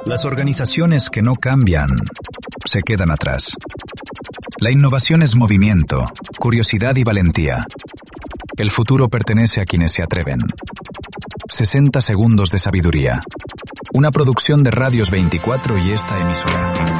Las organizaciones que no cambian se quedan atrás. La innovación es movimiento, curiosidad y valentía. El futuro pertenece a quienes se atreven. 60 segundos de sabiduría. Una producción de Radios 24 y esta emisora.